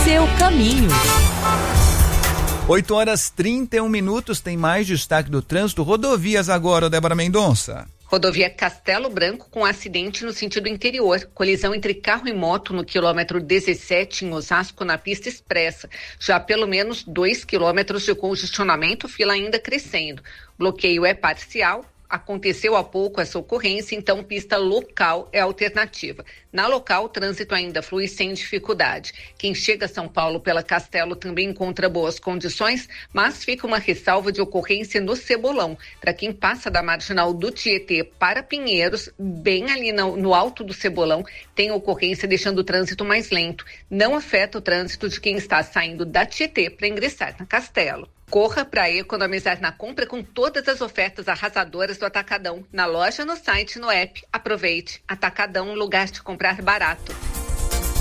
seu caminho. 8h31, tem mais destaque do trânsito. Rodovias agora, Débora Mendonça. Rodovia Castelo Branco com acidente no sentido interior. Colisão entre carro e moto no quilômetro 17 em Osasco, na pista expressa. Já pelo menos 2 quilômetros de congestionamento, fila ainda crescendo. Bloqueio é parcial. Aconteceu há pouco essa ocorrência, então pista local é a alternativa. Na local, o trânsito ainda flui sem dificuldade. Quem chega a São Paulo pela Castelo também encontra boas condições, mas fica uma ressalva de ocorrência no Cebolão. Para quem passa da marginal do Tietê para Pinheiros, bem ali no alto do Cebolão, tem ocorrência deixando o trânsito mais lento. Não afeta o trânsito de quem está saindo da Tietê para ingressar na Castelo. Corra para economizar na compra com todas as ofertas arrasadoras do Atacadão. Na loja, no site, no app. Aproveite. Atacadão, lugar de comprar barato.